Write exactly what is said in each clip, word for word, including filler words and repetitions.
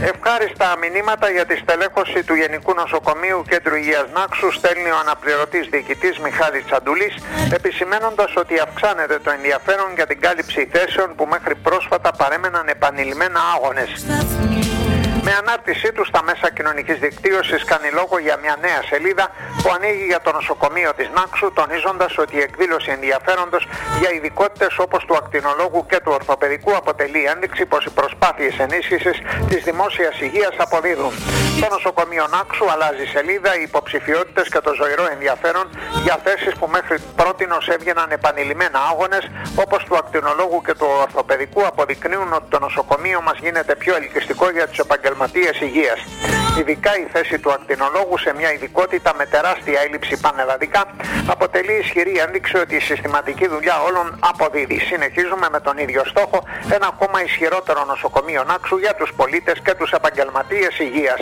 Ευχάριστα μηνύματα για τη στελέχωση του Γενικού Νοσοκομείου Κέντρου Υγείας Νάξου στέλνει ο αναπληρωτής διοικητής Μιχάλης Τσαντούλης, επισημαίνοντας ότι αυξάνεται το ενδιαφέρον για την κάλυψη θέσεων που μέχρι πρόσφατα παρέμεναν επανειλημμένα άγονες. Με ανάρτησή του στα μέσα κοινωνικής δικτύωσης κάνει λόγο για μια νέα σελίδα που ανοίγει για το νοσοκομείο της Νάξου, τονίζοντας ότι η εκδήλωση ενδιαφέροντος για ειδικότητες όπως του ακτινολόγου και του ορθοπαιδικού αποτελεί ένδειξη πως οι προσπάθειες ενίσχυσης της δημόσιας υγείας αποδίδουν. Το νοσοκομείο Νάξου αλλάζει σελίδα, οι υποψηφιότητες και το ζωηρό ενδιαφέρον για θέσεις που μέχρι πρότινος έβγαιναν επανειλημμένα άγονες όπως του ακτινολόγου και του ορθοπαιδικού αποδεικνύουν ότι το νοσοκομείο μας γίνεται πιο ελκυστικό για τους επαγγελματίες υγείας. Ειδικά η θέση του ακτινολόγου σε μια ειδικότητα με τεράστια έλλειψη πανελλαδικά αποτελεί ισχυρή ένδειξη ότι η συστηματική δουλειά όλων αποδίδει. Συνεχίζουμε με τον ίδιο στόχο, ένα ακόμα ισχυρότερο νοσοκομείο Νάξου για τους πολίτες και τους επαγγελματίες υγείας.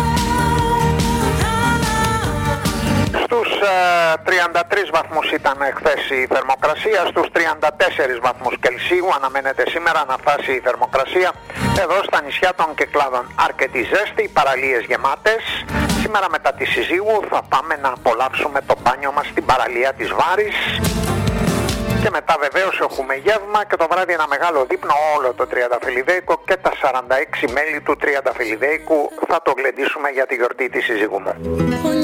Στους ε, τριάντα τρεις βαθμούς ήταν χθες η θερμοκρασία, στους τριάντα τέσσερις βαθμούς Κελσίου αναμένεται σήμερα να φτάσει η θερμοκρασία. Εδώ στα νησιά των Κυκλάδων αρκετή ζέστη, παραλίες γεμάτες. Σήμερα μετά τη συζύγου θα πάμε να απολαύσουμε το μπάνιο μας στην παραλία της Βάρης. Και μετά βεβαίως έχουμε γεύμα και το βράδυ ένα μεγάλο δείπνο, όλο το Τριανταφυλλιδέικο και τα σαράντα έξι μέλη του Τριανταφυλλιδέικου θα το γλεντήσουμε για τη γιορτή της συζύγου μου.